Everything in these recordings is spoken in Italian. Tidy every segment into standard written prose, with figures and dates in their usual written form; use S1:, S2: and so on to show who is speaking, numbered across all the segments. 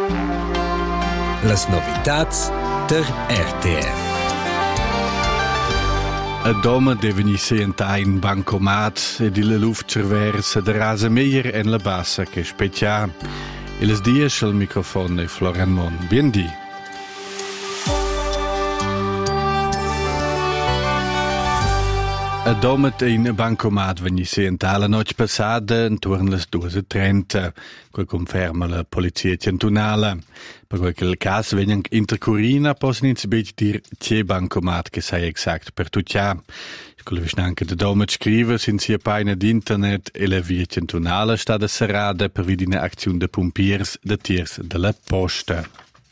S1: Las novitats der RTR.
S2: A doma deve venir in bancomat ed la luft cerversa de rasa meier en la bassa che specia. E les dies al microfono e Florian Mon. Bien di. A domet in bancomat venir la noche passada intorno alle 2:30, quel conferma la polizia cantonale. Per quel caso vengono intercurrina possono inizbet dir c'è bancomat che sai exact per tutto. Quello che anche da domet scrive sin sia pagina d'internet e la via cantonale sta da serrada per vidina azione de pompiers de tiers della posta.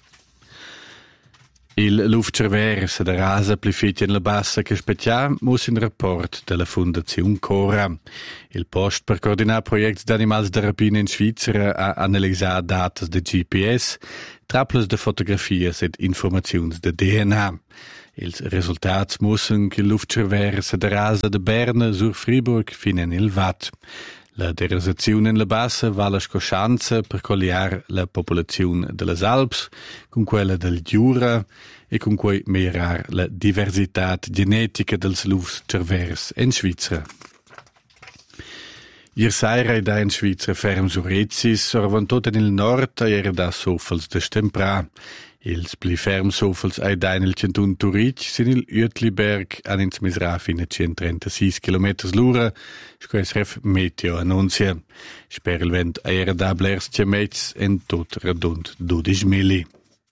S2: Il luftcervers da rasa plifetja in la bassa che specia mus in rapport della Fondazione Cora. Il post per coordinare proiecti d'animals da rapina in Svizzera ha analisato dati de GPS, traples de fotografies ed informazioni de DNA. Ils resultats mussen che il luftcervers da rasa de Berna sur Fribourg finen il vat. La derasazione in la bassa va la scoscianza per cogliare la popolazione delle Alps con quella del Jura e con cui migliorare la diversità genetica del luftcervers in Svizzera. Ier saira da in Svizzera ferm surrezis, sorvantot nel nord era da soffels de stempra. Ils pli ferm soffels ai da nel centun Turic sin il Uetliberg an ins misra fine 136 km l'ora, scoes ref meteo annunzia. Sper il vent era da blers cemets en tot radund 12 milli.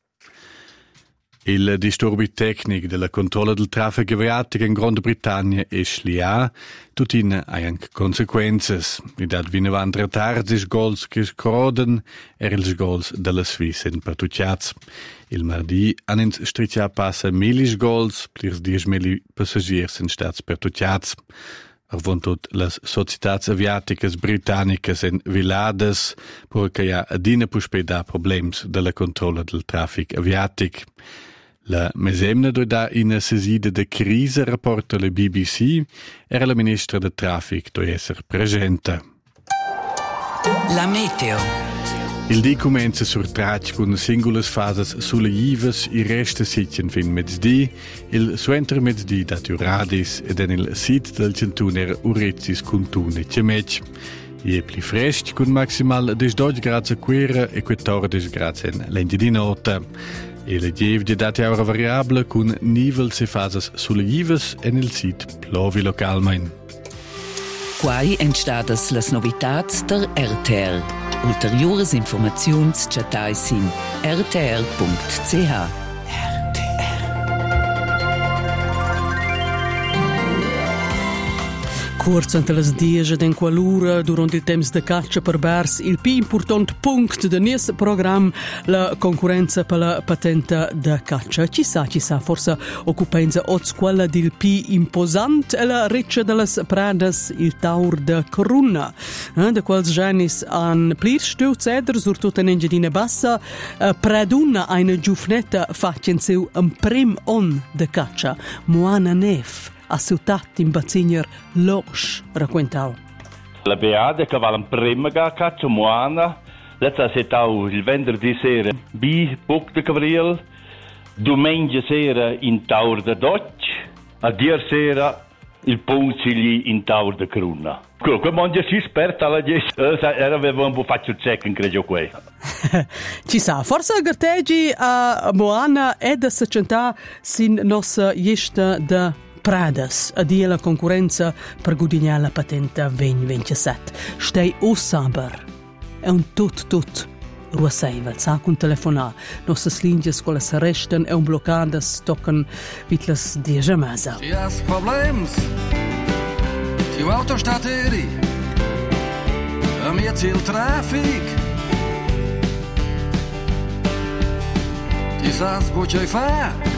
S2: Il disturbi tecnic della controlla del traffico aviatico in Gran Bretagna e SLIA tutina ha anche conseguenze. I dat vinevan retards is gols che scroden ils gols della Sviss in Pertucciaz. Il mardi han ins stritja passa 1000 gols, plirs 10.000 passagiers in stats Pertucciaz. Avontot las societats aviaticas britannicas en vilades porque ja adina puspeda problems della controlla del traffic aviatic. La mesemna da in sesida de crisi rapporta la BBC era la ministra de traffic do esser presente.
S1: La meteo.
S2: Il di comenza sur trac con singulas fases soleivas i resta sitien fin mezzdi, il suenter mezzdi dat uradis ed en il sit del centun era urezis cuntune cemec. Je pli fresc con maximal 12 gradi a quera e 14 gradi en lendi di nota. E le dievdi dati aura variabile con nivel se fases soleivas en il sit plovi localmein.
S3: Quai entstadas las novitats der RTR. Ulteriores informaziuns chatai sin rtr.ch.
S4: Kurz ante las 10 den qualura durant il temps de caccia per bars il più important punct de nies program la concorrenza per la patenta de caccia. Ci sa, forse occupenza oz quella del più imposant e la reccia de las pradas il taur de Corunna. De quals genis an plir stutz eder surtut en Engiadina Bassa praduna eine giufnetta facien seu un prim on de caccia. Moana Nef a ciutat in Bazigner Losch racquentau.
S5: La beata che va in prima caccia Moana, let's setau il venerdì sera bi Puc de Cavriel, domenica sera in Taur de Dodge, a dier sera il Ponzili in Taur de Corunna. Quel mondo si sperta la gente, era un po' faccio check, credo qui.
S4: Ci sa, forse gartegi a Moana è da secentà sin nostra gesta de Pradas, a dia la concorrenza per guadagnare la patenta 2027. Stei o saber. È un tot ruaseivel, sa con telefonare. Nostre linee con le resten è un bloccadas tocken vitlas 10 mesa.
S6: Ci has problems. Ti autostadt eri. A mir til traffic. Ti sas bucei fa.